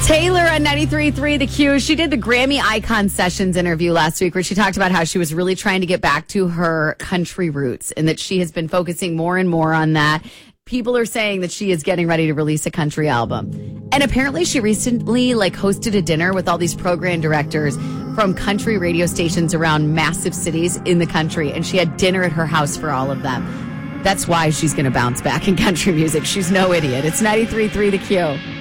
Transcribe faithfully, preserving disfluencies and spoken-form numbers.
Taylor on ninety-three point three The Q. She did the Grammy Icon Sessions interview last week where she talked about how she was really trying to get back to her country roots and that she has been focusing more and more on that. People are saying that she is getting ready to release a country album. And apparently she recently like hosted a dinner with all these program directors from country radio stations around massive cities in the country. And she had dinner at her house for all of them. That's why she's going to bounce back in country music. She's no idiot. It's ninety-three point three The Q.